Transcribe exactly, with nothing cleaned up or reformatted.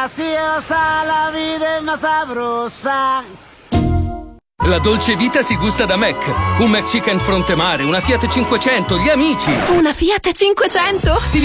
graciosa, la vida es más sabrosa. La dolce vita si gusta da Mac. Un McChicken Fronte Mare, una Fiat cinquecento, gli amici. Una Fiat cinquecento? Si